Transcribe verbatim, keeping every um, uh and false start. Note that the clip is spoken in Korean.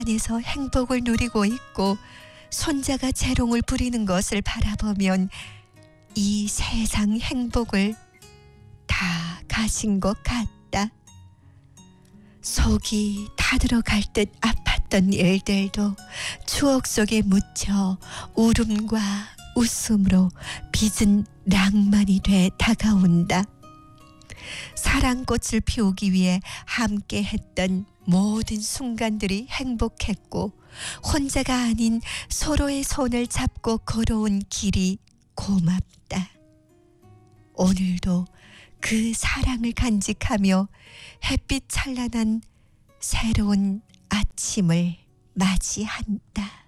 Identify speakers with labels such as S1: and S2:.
S1: 안에서 행복을 누리고 있고 손자가 재롱을 부리는 것을 바라보면 이 세상 행복을 다 가진 것 같다. 속이 타들어갈 듯 아팠던 일들도 추억 속에 묻혀 울음과 웃음으로 빚은 낭만이 돼 다가온다. 사랑꽃을 피우기 위해 함께 했던 모든 순간들이 행복했고 혼자가 아닌 서로의 손을 잡고 걸어온 길이 고맙다. 오늘도 그 사랑을 간직하며 햇빛 찬란한 새로운 아침을 맞이한다.